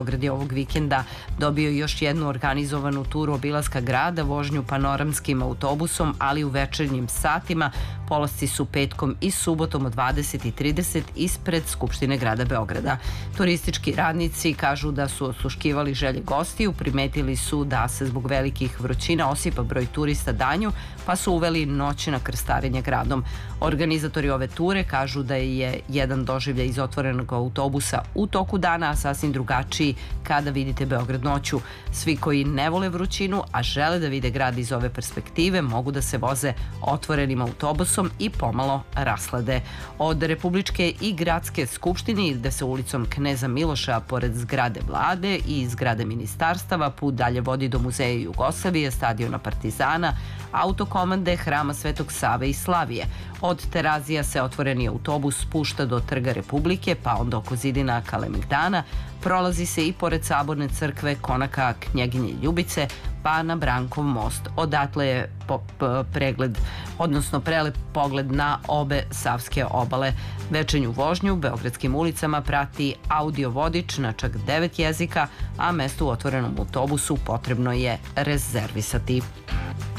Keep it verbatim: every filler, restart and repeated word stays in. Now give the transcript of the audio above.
Beograd je ovog vikenda dobio još jednu organizovanu turu obilaska grada, vožnju panoramskim autobusom, ali u večernjim satima. Polasci su petkom i subotom od dvadeset i trideset ispred Skupštine grada Beograda. Turistički radnici kažu da su osluškivali želje gostiju, primetili su da se zbog velikih vrućina osipa broj turista danju, pa su uveli noćna krstarenja gradom. Organizatori ove ture kažu da je jedan doživljaj iz otvorenog autobusa u toku dana, a sasvim drugačiji kada vidite Beograd noću. Svi koji ne vole vrućinu, a žele da vide grad iz ove perspektive, mogu da se voze otvorenim autobusom i pomalo raslade. Od Republičke i Gradske skupštine ide se ulicom Kneza Miloša pored zgrade vlade i zgrade ministarstava, put dalje vodi do Muzeja Jugoslavije, stadiona Partizana, autokomande, Hrama Svetog Save i Slavije. Od Terazija se otvoreni autobus spušta do Trga Republike, pa onda oko zidina Kalemegdana, prolazi se i pored Saborne crkve, konaka Knjeginje Ljubice, pa na Brankov most. Odatle je pregled, odnosno prelep pogled na obe savske obale. Večernju vožnju beogradskim ulicama prati audio vodič na čak devet jezika, a mesto u otvorenom autobusu potrebno je rezervisati.